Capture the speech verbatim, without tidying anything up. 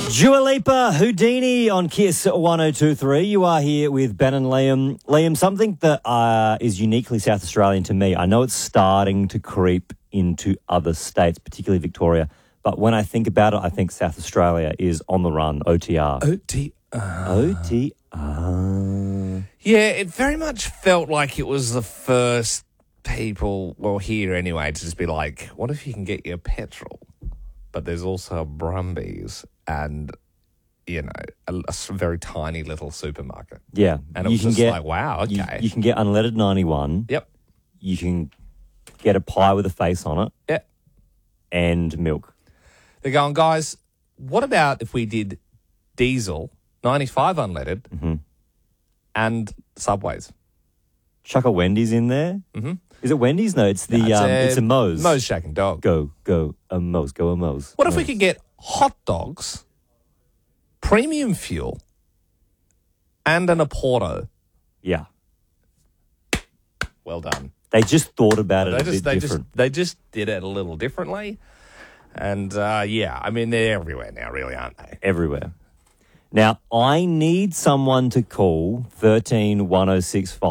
Dua Lipa, Houdini on Kiss one oh two point three. You are here with Ben and Liam. Liam, something that uh, is uniquely South Australian to me. I know it's starting to creep into other states, particularly Victoria. But when I think about it, I think South Australia is on the run, O T R. O T R. O T R. Yeah, it very much felt like it was the first people, well, here anyway, to just be like, what if you can get your petrol? But there's also Brumbies and, you know, a, a s- very tiny little supermarket. Yeah. And it you was can just get, like, wow, okay. You, you can get unleaded ninety-one. Yep. You can get a pie with a face on it. Yep. And milk. They're going, guys, what about if we did diesel, ninety-five unleaded, Mm-hmm. and Subways? Chuck a Wendy's in there. Mm-hmm. Is it Wendy's? No, it's the No, it's um, a- it's a Moe's. Moe's Shack and Dog. Go, go, a Moe's, go a Moe's. What if we Moe's. could get hot dogs, premium fuel, and an Oporto? Yeah. Well done. They just thought about it They a just, bit they different. just, they just did it a little differently. And, uh, yeah, I mean, they're everywhere now, really, aren't they? Everywhere. Now, I need someone to call thirteen one oh six five.